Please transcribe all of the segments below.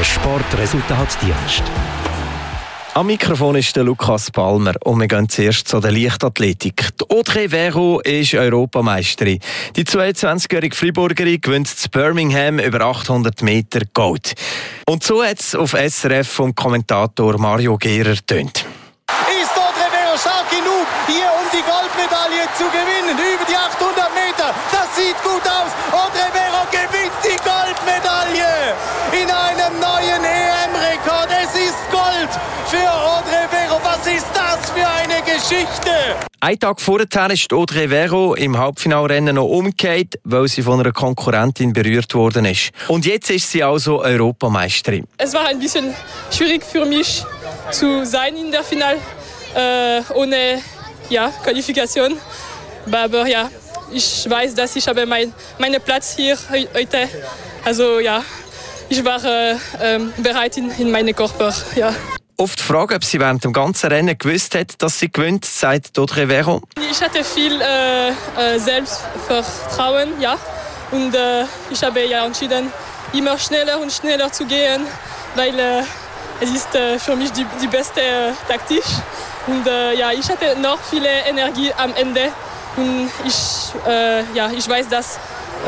Sportresultatdienst. Am Mikrofon ist der Lukas Palmer und wir gehen zuerst zu der Leichtathletik. Die Audrey Vero ist Europameisterin. Die 22-jährige Freiburgerin gewinnt in Birmingham über 800 Meter Gold. Und so hat es auf SRF vom Kommentator Mario Gehrer getönt. Ist Audrey Vero stark genug, hier um die Goldmedaille zu gewinnen? Über die 800 Meter, das sieht gut aus. Audrey Vero gewinnt die Goldmedaille in einem neuen EM-Rekord. Es ist Gold für Audrey Vero. Was ist das für eine Geschichte? Einen Tag vorher ist Audrey Vero im Halbfinalrennen noch umgekehrt, weil sie von einer Konkurrentin berührt worden ist. Und jetzt ist sie also Europameisterin. Es war ein bisschen schwierig für mich zu sein in der Finale ohne Qualifikation. Aber ja, ich weiß, dass ich habe meinen Platz hier heute. Also ja, ich war bereit in meinem Körper. Ja. Auf die Frage, ob sie während dem ganzen Rennen gewusst hat, dass sie gewinnt, sagt Audrey Vero. Ich hatte viel Selbstvertrauen, ja. Und ich habe entschieden, immer schneller und schneller zu gehen, weil es ist für mich die beste Taktik. Und ich hatte noch viel Energie am Ende. Und ich weiß, dass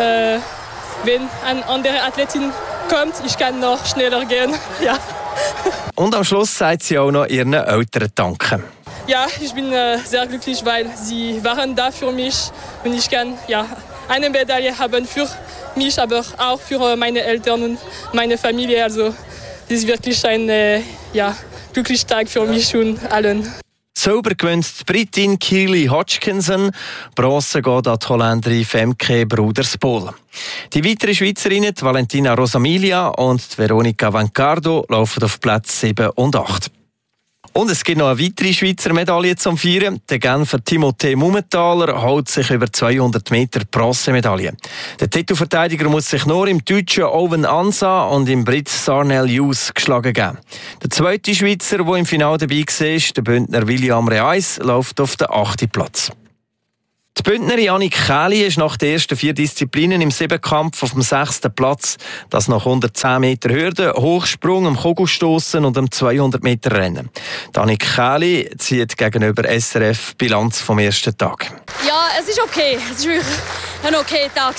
wenn eine andere Athletin kommt, ich kann noch schneller gehen. Ja. Und am Schluss sagt sie auch noch ihren Eltern danken. Ja, ich bin sehr glücklich, weil sie waren da für mich und ich kann eine Medaille haben für mich, aber auch für meine Eltern und meine Familie. Also das ist wirklich ein glücklicher Tag für mich und allen. Silber gewinnt die Britin Keely Hodgkinson, Bronze geht an die Holländerin Femke Bruderspohl. Die weiteren Schweizerinnen, die Valentina Rosamilia und die Veronica Vancardo, laufen auf Platz 7 und 8. Und es gibt noch eine weitere Schweizer Medaille zum Feiern. Der Genfer Timothée Mumenthaler holt sich über 200 Meter Bronzemedaille. Der Titelverteidiger muss sich nur im deutschen Owen Ansa und im Brit Sarnell Hughes geschlagen geben. Der zweite Schweizer, der im Finale dabei war, der Bündner William Reis, läuft auf den 8. Platz. Die Bündnerin Annik Kähli ist nach den ersten 4 Disziplinen im Siebenkampf auf dem 6. Platz. Das nach 110 Meter Hürde, Hochsprung, am Kugelstossen und am 200 Meter Rennen. Annik Kähli zieht gegenüber SRF Bilanz vom ersten Tag. Ja, es ist okay. Es war wirklich ein okayer Tag.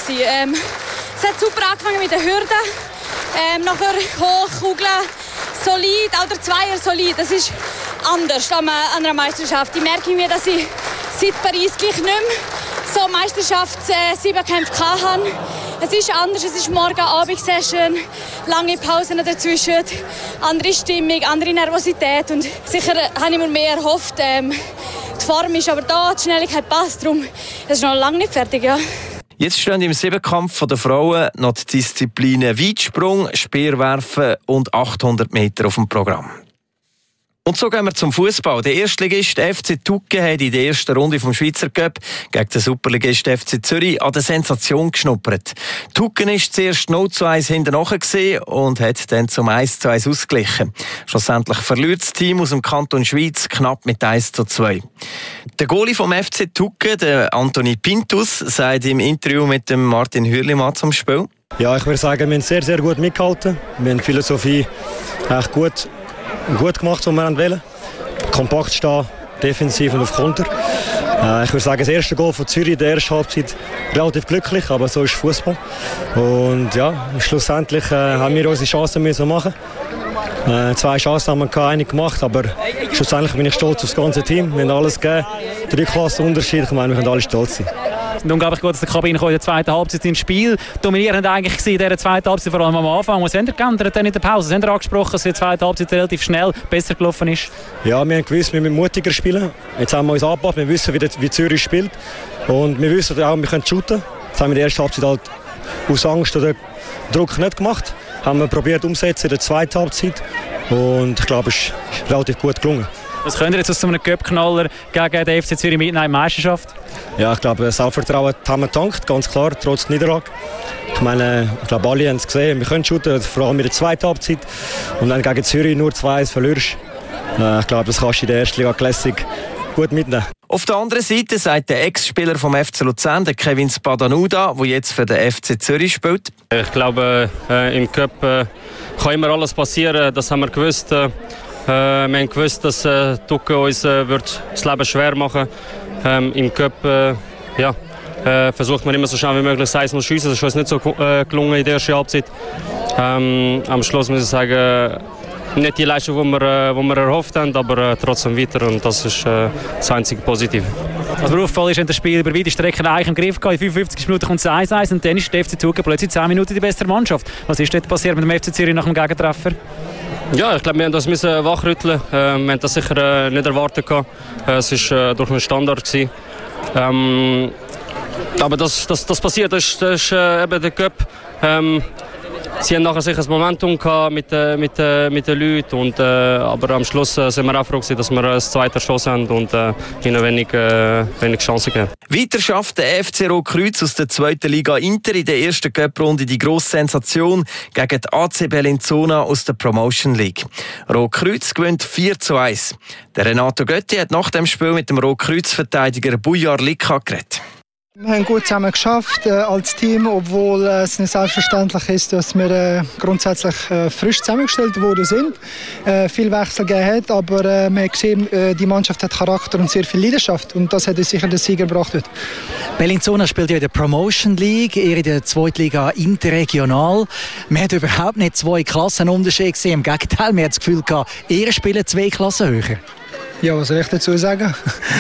Es hat super angefangen mit den Hürden. Nachher Hochkugeln, solid, auch der Zweier solid. Das ist anders an einer Meisterschaft. Ich merke mir, dass ich seit Paris gleich nicht mehr so Meisterschafts-7-Kämpfe hatte. Es ist anders, es ist Morgen-Abend-Session, lange Pausen dazwischen, andere Stimmung, andere Nervosität und sicher habe ich mir mehr erhofft. Die Form ist aber da, die Schnelligkeit passt, darum ist noch lange nicht fertig. Ja. Jetzt stehen im Siebenkampf der Frauen noch die Disziplinen Weitsprung, Speerwerfen und 800 Meter auf dem Programm. Und so gehen wir zum Fußball. Der Erstligist FC Tucken hat in der ersten Runde vom Schweizer Cup gegen den Superligist FC Zürich an der Sensation geschnuppert. Tucken ist zuerst 0:1 hinten nachher und hat dann zum 1:1 ausgeglichen. Schlussendlich verliert das Team aus dem Kanton Schwyz knapp mit 1:2. Der Goalie vom FC Tucken, der Antoni Pintus, sagt im Interview mit dem Martin Hürlimann zum Spiel: Ja, ich würde sagen, wir haben sehr, sehr gut mitgehalten. Wir haben die Philosophie echt gut gemacht, was wir wollen. Kompakt stehen, defensiv und auf Konter. Ich würde sagen, das erste Goal von Zürich in der ersten Halbzeit relativ glücklich, aber so ist Fußball. Und ja, schlussendlich haben wir unsere Chancen machen. 2 Chancen haben wir eine gemacht, aber schlussendlich bin ich stolz auf das ganze Team. Wir haben alles gegeben. 3 Klassen Unterschied, ich meine, wir können alle stolz sein. Unglaublich gut, dass der Kabine in der zweiten Halbzeit ins Spiel dominierend eigentlich in dieser zweiten Halbzeit, vor allem am Anfang. Was haben Sie geändert in der Pause? Sie haben angesprochen, dass die zweite Halbzeit relativ schnell besser gelaufen ist. Ja, wir haben gewusst, wir müssen mutiger spielen. Jetzt haben wir uns angepasst, wir wissen, wie Zürich spielt. Und wir wissen auch, wir können shooten. Das haben wir in der ersten Halbzeit halt aus Angst oder Druck nicht gemacht. Haben wir probiert umzusetzen in der zweiten Halbzeit. Und ich glaube, es ist relativ gut gelungen. Was könnt ihr jetzt aus so einem Cup-Knaller gegen den FC Zürich mitnehmen in die Meisterschaft? Ja, ich glaube, Selbstvertrauen haben wir getankt, ganz klar, trotz Niederlage. Ich meine, ich glaube, alle haben es gesehen, wir können shooten, vor allem in der zweiten Halbzeit. Und dann gegen Zürich nur 2-1 verlierst. Ich glaube, das kannst du in der ersten Liga Classic gut mitnehmen. Auf der anderen Seite sagt der Ex-Spieler vom FC Luzern, der Kevin Spadanuda, der jetzt für den FC Zürich spielt. Ich glaube, im Cup kann immer alles passieren, das haben wir gewusst. Wir haben gewusst, dass Tucke uns das Leben schwer machen wird. Im Cup versucht man immer so schnell wie möglich 1-0 zu schiessen. Das ist uns nicht so gelungen in der ersten Halbzeit. Am Schluss muss ich sagen, nicht die Leistung, die wir erhofft haben, aber trotzdem weiter, und das ist das einzige Positive. Was mir auffällt, ist, wenn das Spiel über weite Strecken eigentlich im Griff geht, in 55 Minuten kommt es 1-1 und dann ist der FC Tucke plötzlich 10 Minuten die bessere Mannschaft. Was ist dort passiert mit dem FC Zürich nach dem Gegentreffer? Ja, ich glaube, wir mussten das wachrütteln. Wir haben das sicher nicht erwartet. Es war durch einen Standard. Aber das passiert, das ist eben der Cup. Sie haben nachher sicher ein Momentum gehabt mit den Leuten, aber am Schluss sind wir auch froh, dass wir ein zweites Schuss haben und ihnen wenig Chancen geben. Weiter schafft der FC Rotkreuz aus der 2. Liga Inter in der ersten Cup-Runde die grosse Sensation gegen die AC Bellinzona aus der Promotion League. Rotkreuz gewinnt 4-1. Der Renato Götti hat nach dem Spiel mit dem Rotkreuz-Verteidiger Bujar Lika geredet. Wir haben gut zusammen geschafft als Team, obwohl es nicht selbstverständlich ist, dass wir grundsätzlich frisch zusammengestellt worden sind. Viel Wechsel gegeben hat, aber man hat gesehen, die Mannschaft hat Charakter und sehr viel Leidenschaft, und das hat uns sicher den Sieg gebracht. Bellinzona spielt ja in der Promotion League, ihr in der 2. Liga interregional. Man hat überhaupt nicht 2 Klassenunterschiede gesehen, im Gegenteil, man hat das Gefühl gehabt, ihr spielt 2 Klassen höher. Ja, was soll ich dazu sagen?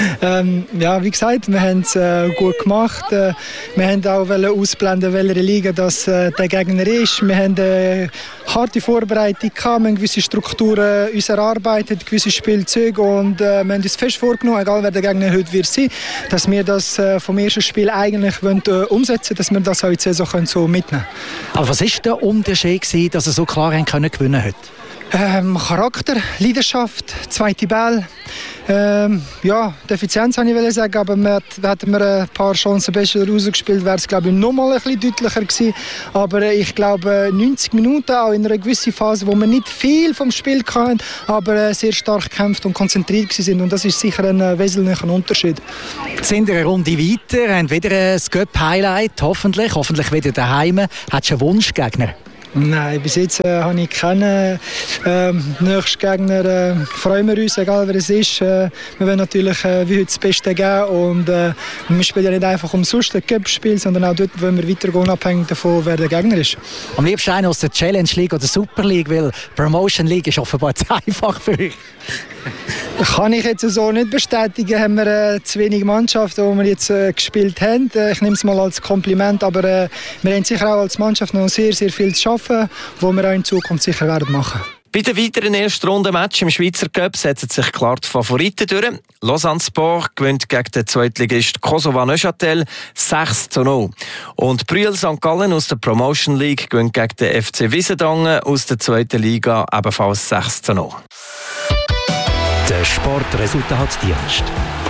Wie gesagt, wir haben es gut gemacht. Wir haben auch ausblenden, welche Liga das der Gegner ist. Wir haben eine harte Vorbereitung gehabt, wir haben gewisse Strukturen uns erarbeitet, gewisse Spielzüge, und wir haben uns fest vorgenommen, egal wer der Gegner heute wird sein, dass wir das vom ersten Spiel eigentlich umsetzen wollen, dass wir das auch in die Saison so mitnehmen können. Aber was war der Unterschied, dass er so klar gewinnen konnte? Charakter, Leidenschaft, zweite Ball. Die Effizienz wollte ich sagen, aber hätten wir ein paar Chancen besser rausgespielt, wäre es, glaube ich, noch mal ein bisschen deutlicher gewesen. Aber ich glaube, 90 Minuten, auch in einer gewissen Phase, wo wir nicht viel vom Spiel hatten, aber sehr stark gekämpft und konzentriert waren. Und das ist sicher ein wesentlicher Unterschied. Sind eine Runde weiter, haben wieder ein Cup-Highlight, hoffentlich wieder daheim. Hast du einen Wunschgegner? Nein, bis jetzt habe ich keinen nächsten Gegner. Freuen wir uns, egal wer es ist. Wir wollen natürlich wie heute das Beste geben, und wir spielen ja nicht einfach umsonst ein Cup-Spiel, sondern auch dort wollen wir weitergehen, unabhängig davon, wer der Gegner ist. Am liebsten einer aus der Challenge League oder Super League, weil Promotion League ist offenbar zu einfach für euch. Kann ich jetzt so nicht bestätigen. Haben wir zu wenig Mannschaften, die wir jetzt gespielt haben. Ich nehme es mal als Kompliment, aber wir haben sicher auch als Mannschaft noch sehr, sehr viel zu schaffen, was wir auch in Zukunft sicher werden machen. Bei den weiteren Erstrunden-Match im Schweizer Cup setzen sich klar die Favoriten durch. Lausanne Sport gewinnt gegen den Zweitligist Kosovo Neuchâtel 6-0. Und Brüel St. Gallen aus der Promotion League gewinnt gegen den FC Wiesendangen aus der 2. Liga ebenfalls 6-0. Der Sportresultatdienst.